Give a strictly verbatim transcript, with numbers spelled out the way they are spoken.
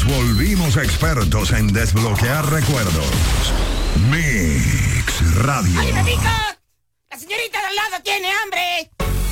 Nos volvimos expertos en desbloquear recuerdos. Mix Radio. ¡Ay, me pica! ¡La señorita de al lado tiene hambre!